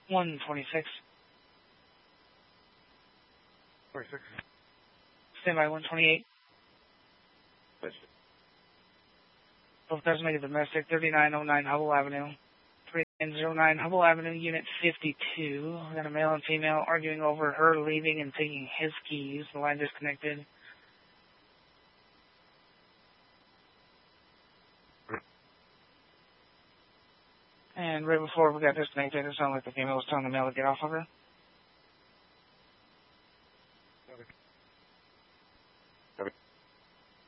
126. 26. Stand by 128. Please. Both cars make it domestic, 3909 Hubble Avenue. 3909 Hubble Avenue, Unit 52. We got a male and female arguing over her leaving and taking his keys. The line disconnected. And right before we got disconnected, it sounded like the female was telling the male to get off of her.